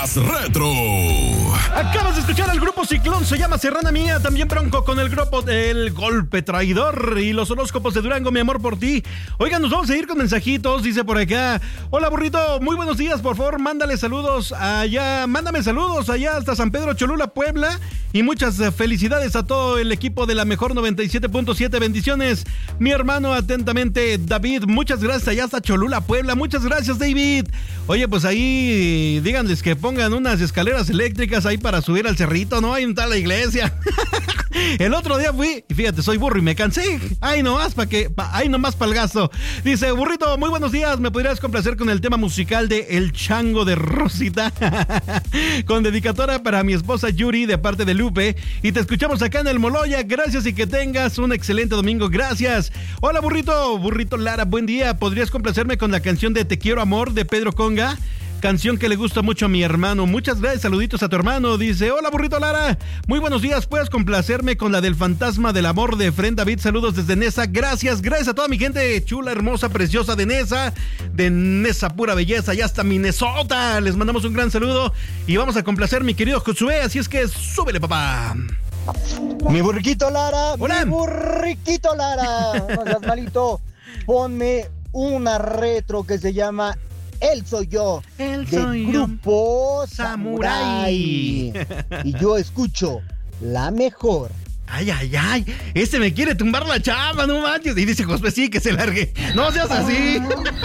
más retro. Acabas de escuchar al grupo Ciclón, se llama Serrana Mía, también Bronco con el grupo El Golpe Traidor y los horóscopos de Durango, Mi Amor por Ti. Oigan, nos vamos a ir con mensajitos, dice por acá. Hola, burrito, muy buenos días, por favor, mándame saludos allá hasta San Pedro Cholula, Puebla, y muchas felicidades a todo el equipo de la mejor 97.7, bendiciones, mi hermano, atentamente, David, muchas gracias, allá hasta Cholula, Puebla, muchas gracias, David. Oye, pues ahí, díganles que pongan unas escaleras eléctricas ahí para subir al cerrito, ¿no? Ahí está la iglesia. El otro día fui, y fíjate, soy burro y me cansé. Ahí nomás para el gasto. Dice, burrito, muy buenos días, ¿me podrías complacer con el tema musical de El Chango de Rosita? Con dedicatoria para mi esposa Yuri, de parte de Lupe. Y te escuchamos acá en el Moloya, gracias y que tengas un excelente domingo, gracias. Hola, burrito Lara, buen día. ¿Podrías complacerme con la canción de Te Quiero Amor de Pedro Conga? Canción que le gusta mucho a mi hermano. Muchas gracias, saluditos a tu hermano. Dice, hola, burrito Lara, muy buenos días, ¿puedes complacerme con la del Fantasma del Amor de Fren David? Saludos desde Nesa, gracias a toda mi gente chula, hermosa, preciosa de Nesa, pura belleza, ya hasta Minnesota. Les mandamos un gran saludo y vamos a complacer, mi querido Josué, así es que súbele, papá. Mi burriquito Lara, hola. Mi burriquito Lara, no seas malito, ponme una retro que se llama Él Soy Yo, del grupo Samurai. Y yo escucho la mejor. Ay, este me quiere tumbar la chamba, no manches. Y dice José, sí, que se largue. No seas así.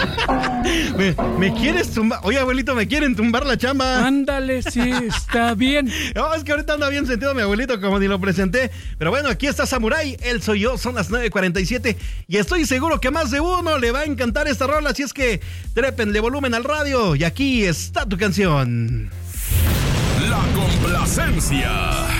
me quieres tumbar. Oye, abuelito, me quieren tumbar la chamba. Ándale, sí, está bien. No, es que ahorita anda bien sentido mi abuelito, como ni lo presenté. Pero bueno, aquí está Samurai, Él Soy Yo, son las 9:47. Y estoy seguro que a más de uno le va a encantar esta rola. Así es que trépenle volumen al radio. Y aquí está tu canción. La complacencia.